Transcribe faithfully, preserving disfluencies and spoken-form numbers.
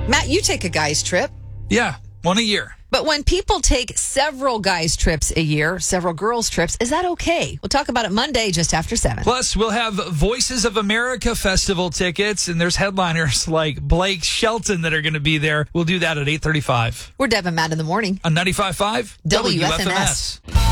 Matt, you take a guy's trip. Yeah, one a year. But when people take several guys' trips a year, several girls' trips, is that okay? We'll talk about it Monday just after seven. Plus, we'll have Voices of America Festival tickets, and there's headliners like Blake Shelton that are going to be there. We'll do that at eight thirty-five. We're Deb and Matt in the morning. On ninety-five point five W F M S.